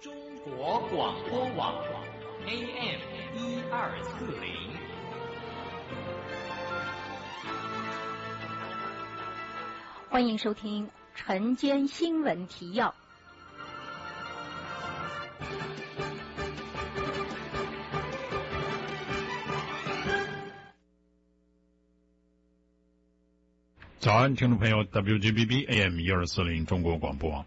中国广播网 AM1240， 欢迎收听晨间新闻提要。 早安，听众朋友 ，WGBB AM1240 中国广播网。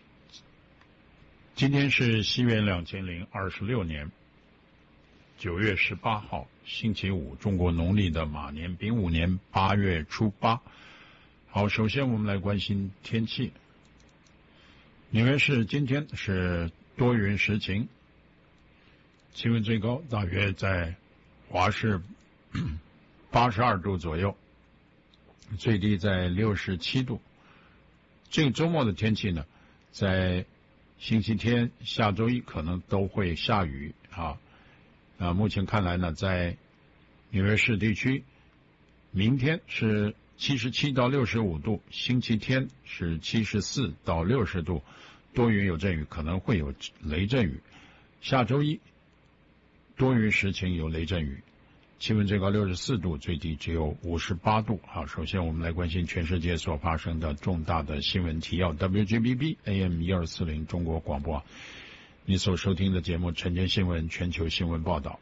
今天是西元2026年9月18号，星期五，中国农历的马年丙午年8月初8。好，首先我们来关心天气。纽约市今天是多云时晴，气温最高大约在华氏82度左右，最低在67度。这个周末的天气呢，在星期天、下周一可能都会下雨目前看来呢，在纽约市地区，明天是77到65度，星期天是74到60度，多云有阵雨，可能会有雷阵雨。下周一多云时晴有雷阵雨，气温最高64度，最低只有58度。好，首先我们来关心全世界所发生的重大的新闻提要。WGBB AM1240 中国广播，你所收听的节目晨间新闻全球新闻报道。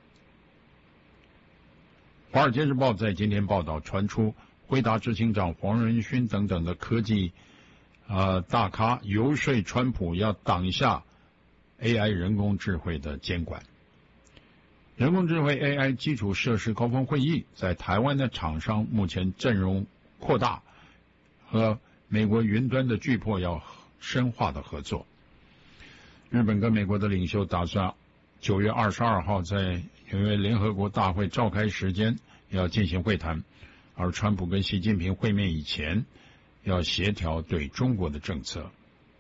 华尔街日报在今天报道，传出辉达执行长黄仁勋等等的科技大咖游说川普要挡一下 AI 人工智慧的监管。人工智慧 AI 基础设施高峰会议在台湾的厂商目前阵容扩大，和美国云端的巨擘要深化的合作。日本跟美国的领袖打算9月22号在纽约联合国大会召开时间要进行会谈，而川普跟习近平会面以前要协调对中国的政策。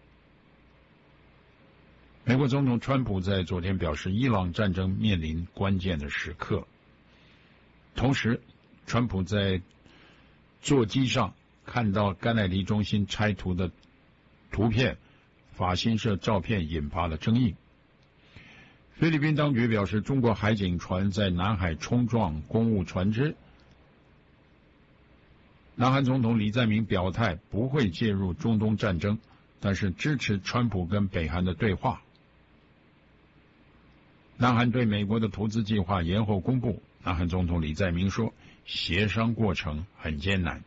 美国总统川普在昨天表示，伊朗战争面临关键的时刻。同时，川普在座机上看到甘乃迪中心拆除的图片、法新社照片，引发了争议。菲律宾当局表示，中国海警船在南海冲撞公务船只。南韩总统李在明表态不会介入中东战争，但是支持川普跟北韩的对话。南韩对美国的投资计划延后公布，南韩总统李在明说，协商过程很艰难。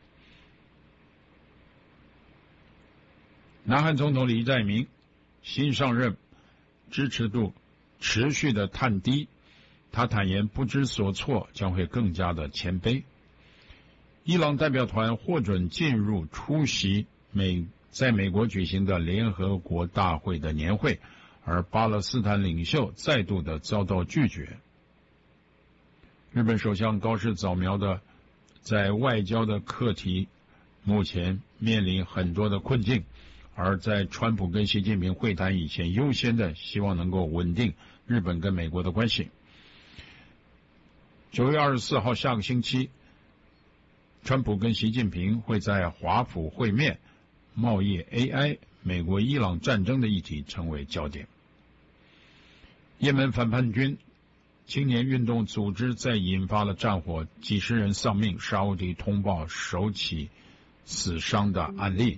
南韩总统李在明新上任，支持度持续的探低，他坦言不知所措，将会更加的谦卑。伊朗代表团获准进入出席在美国举行的联合国大会的年会，而巴勒斯坦领袖再度的遭到拒绝。日本首相高市早苗的在外交的课题目前面临很多的困境，而在川普跟习近平会谈以前，优先的希望能够稳定日本跟美国的关系。9月24号下个星期，川普跟习近平会在华府会面，贸易 AI、美国伊朗战争的议题成为焦点。也门反叛军青年运动组织在引发了战火，几十人丧命，沙烏地通报首起死伤的案例。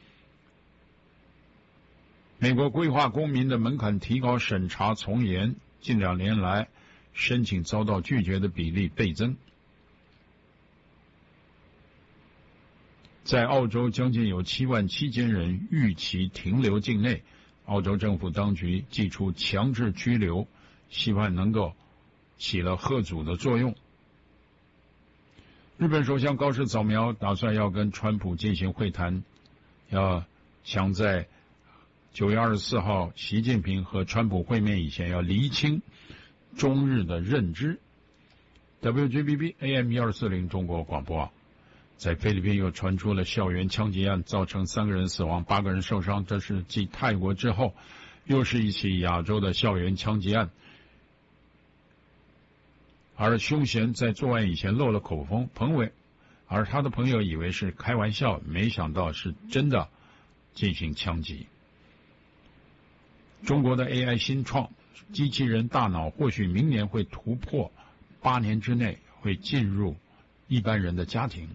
美国规划公民的门槛提高，审查从严，近2年来申请遭到拒绝的比例倍增。在澳洲将近有77000人逾期停留境内，澳洲政府当局祭出强制拘留，希望能够起了吓阻的作用。日本首相高市早苗打算要跟川普进行会谈，要想在9月24号习近平和川普会面以前要厘清中日的认知。WGBB AM1240 中国广播网。在菲律宾又传出了校园枪击案，造成3个人死亡，8个人受伤，这是继泰国之后又是一起亚洲的校园枪击案。而凶嫌在作案以前漏了口风，彭伟，而他的朋友以为是开玩笑，没想到是真的进行枪击。 中国的 AI 新创机器人大脑或许明年会突破8年之内会进入一般人的家庭。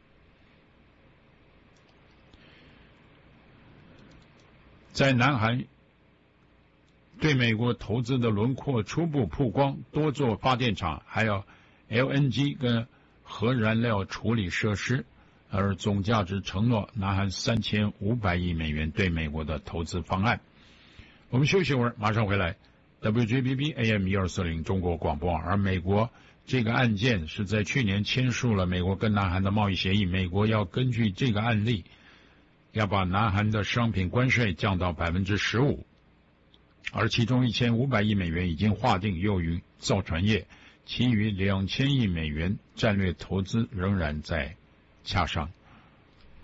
在南韩对美国投资的轮廓初步曝光，多座发电厂还有 LNG 跟核燃料处理设施，而总价值承诺南韩3500亿美元对美国的投资方案。我们休息会儿，马上回来。WGBB AM 1240中国广播网。而美国这个案件是在去年签署了美国跟南韩的贸易协议，美国要根据这个案例，要把南韩的商品关税降到 15%， 而其中1500亿美元已经划定用于造船业，其余2000亿美元战略投资仍然在洽商。